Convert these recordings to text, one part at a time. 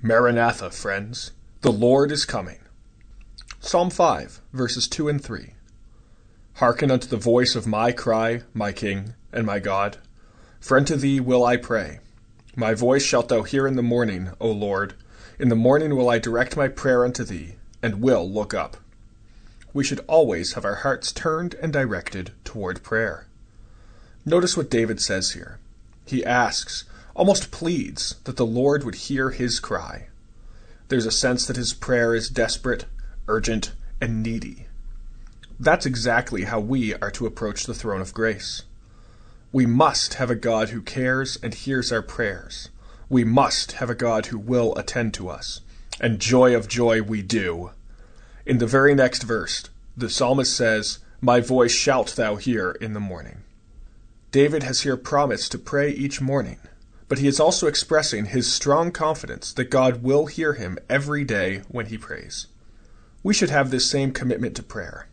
Maranatha, friends, the Lord is coming. Psalm 5, verses 2 and 3. Hearken unto the voice of my cry, my King and my God. For unto thee will I pray. My voice shalt thou hear in the morning, O Lord. In the morning will I direct my prayer unto thee, and will look up. We should always have our hearts turned and directed toward prayer. Notice what David says here. He asks, almost pleads, that the Lord would hear his cry. There's a sense that his prayer is desperate, urgent, and needy. That's exactly how we are to approach the throne of grace. We must have a God who cares and hears our prayers. We must have a God who will attend to us. And joy of joy we do. In the very next verse, the psalmist says, My voice shalt thou hear in the morning. David has here promised to pray each morning, but he is also expressing his strong confidence that God will hear him every day when he prays. We should have this same commitment to prayer.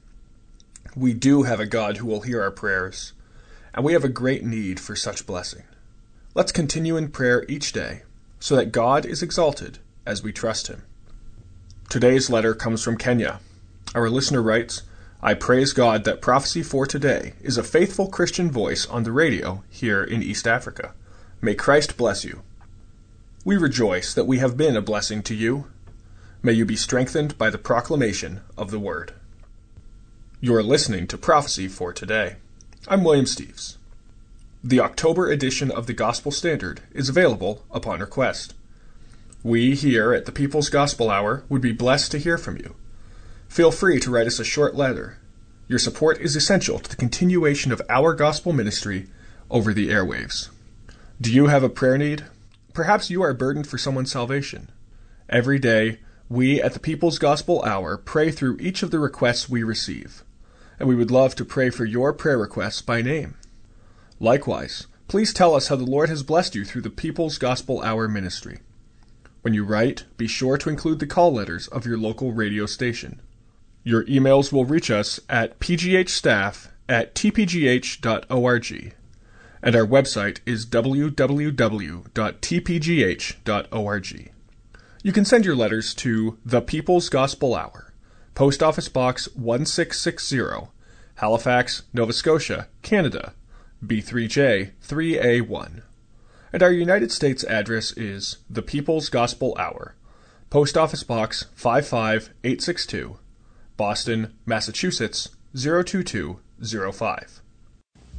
We do have a God who will hear our prayers, and we have a great need for such blessing. Let's continue in prayer each day, so that God is exalted as we trust him. Today's letter comes from Kenya. Our listener writes, I praise God that Prophecy for Today is a faithful Christian voice on the radio here in East Africa. May Christ bless you. We rejoice that we have been a blessing to you. May you be strengthened by the proclamation of the Word. You're listening to Prophecy for Today. I'm William Steves. The October edition of the Gospel Standard is available upon request. We here at the People's Gospel Hour would be blessed to hear from you. Feel free to write us a short letter. Your support is essential to the continuation of our gospel ministry over the airwaves. Do you have a prayer need? Perhaps you are burdened for someone's salvation. Every day, we at the People's Gospel Hour pray through each of the requests we receive, and we would love to pray for your prayer requests by name. Likewise, please tell us how the Lord has blessed you through the People's Gospel Hour ministry. When you write, be sure to include the call letters of your local radio station. Your emails will reach us at pghstaff@tpgh.org, and our website is www.tpgh.org. You can send your letters to The People's Gospel Hour, Post Office Box 1660, Halifax, Nova Scotia, Canada, B3J 3A1. And our United States address is The People's Gospel Hour, Post Office Box 55862, Boston, Massachusetts 02205.